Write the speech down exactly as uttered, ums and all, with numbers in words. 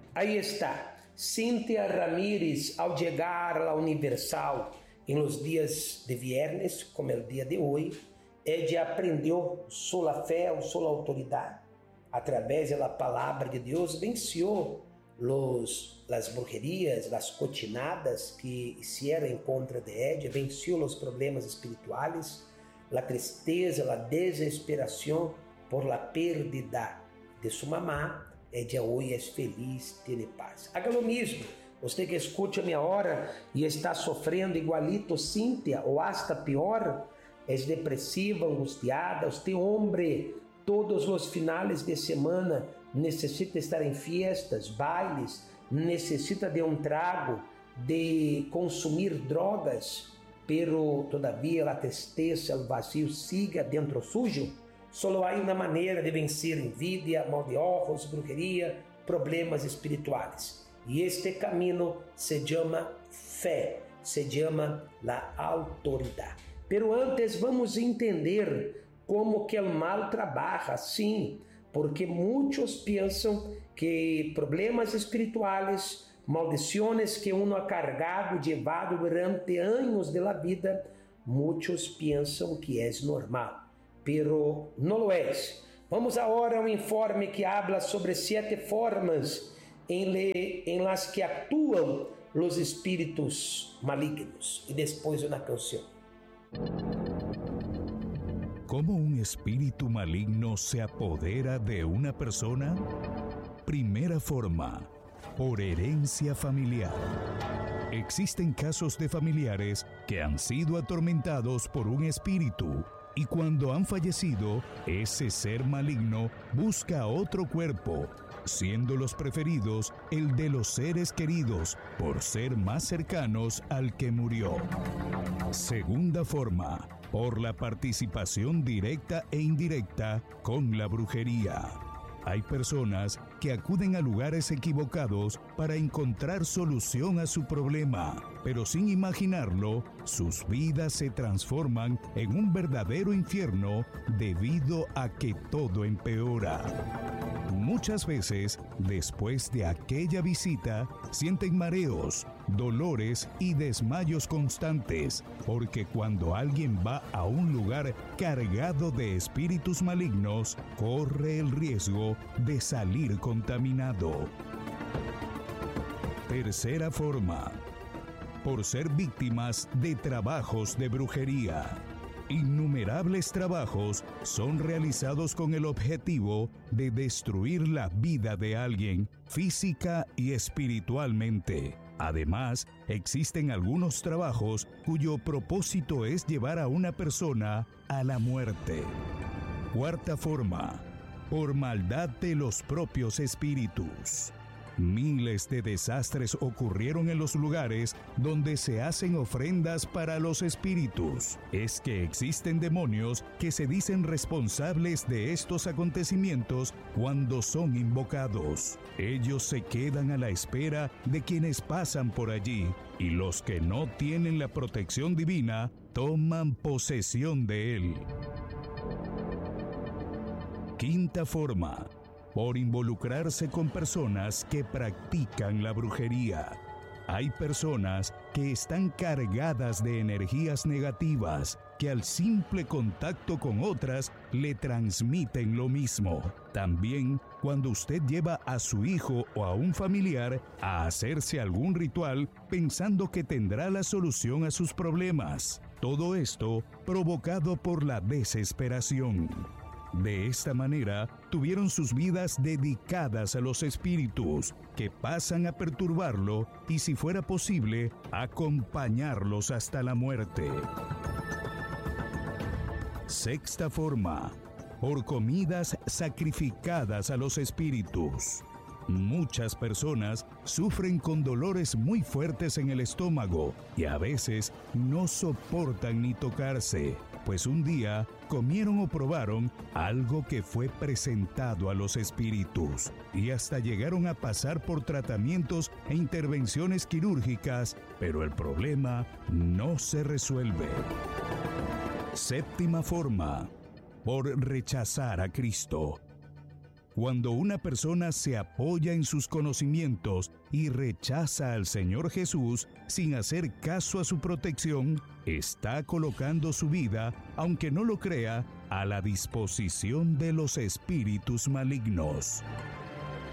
Aí está, Cíntia Ramírez, ao chegar à Universal em los dias de viernes, como é o dia de hoje, ella aprendeu sola fé ou sola autoridade. Através da palavra de Deus, venceu los, las brujerias, las cochinadas que hicieron en contra de ella, venció los problemas espirituales, la tristeza, la desesperación por la pérdida de su mamá. Ella hoy es feliz, tiene paz. Haga lo mismo. Você que escucha-me agora e está sofrendo igualito Cíntia ou hasta pior, é depressiva, angustiada, este homem todos os finales de semana necessita estar em fiestas, bailes, necessita de um trago, de consumir drogas, pero todavia a tristeza, o vazio siga dentro suyo. Solo há uma maneira de vencer envidia, mal de ojos, brujeria, problemas espirituais. E este caminho se chama fé, se chama la autoridade. Pero antes vamos entender como que o mal trabalha, sim, porque muitos pensam que problemas espirituais, maldições que uno ha cargado, llevado durante anos de la vida, muitos pensam que é normal, pero não lo é. Vamos agora a um informe que habla sobre sete formas em, le, em las que atuam os espíritos malignos, e depois uma canção. ¿Cómo un espíritu maligno se apodera de una persona? Primera forma, por herencia familiar. Existen casos de familiares que han sido atormentados por un espíritu y cuando han fallecido, ese ser maligno busca otro cuerpo, siendo los preferidos el de los seres queridos por ser más cercanos al que murió. Segunda forma, por la participación directa e indirecta con la brujería. Hay personas que acuden a lugares equivocados para encontrar solución a su problema, pero sin imaginarlo, sus vidas se transforman en un verdadero infierno debido a que todo empeora. Muchas veces, después de aquella visita, sienten mareos, dolores y desmayos constantes, porque cuando alguien va a un lugar cargado de espíritus malignos, corre el riesgo de salir contaminado. Tercera forma, por ser víctimas de trabajos de brujería. Innumerables trabajos son realizados con el objetivo de destruir la vida de alguien física y espiritualmente. Además, existen algunos trabajos cuyo propósito es llevar a una persona a la muerte. Cuarta forma, por maldad de los propios espíritus. Miles de desastres ocurrieron en los lugares donde se hacen ofrendas para los espíritus. Es que existen demonios que se dicen responsables de estos acontecimientos cuando son invocados. Ellos se quedan a la espera de quienes pasan por allí, y los que no tienen la protección divina toman posesión de él. Quinta forma, por involucrarse con personas que practican la brujería. Hay personas que están cargadas de energías negativas que al simple contacto con otras le transmiten lo mismo. También cuando usted lleva a su hijo o a un familiar a hacerse algún ritual pensando que tendrá la solución a sus problemas. Todo esto provocado por la desesperación. De esta manera, tuvieron sus vidas dedicadas a los espíritus, que pasan a perturbarlo y, si fuera posible, acompañarlos hasta la muerte. Sexta forma, por comidas sacrificadas a los espíritus. Muchas personas sufren con dolores muy fuertes en el estómago y a veces no soportan ni tocarse, pues un día comieron o probaron algo que fue presentado a los espíritus y hasta llegaron a pasar por tratamientos e intervenciones quirúrgicas, pero el problema no se resuelve. Séptima forma, por rechazar a Cristo. Cuando una persona se apoya en sus conocimientos y rechaza al Señor Jesús sin hacer caso a su protección, está colocando su vida, aunque no lo crea, a la disposición de los espíritus malignos.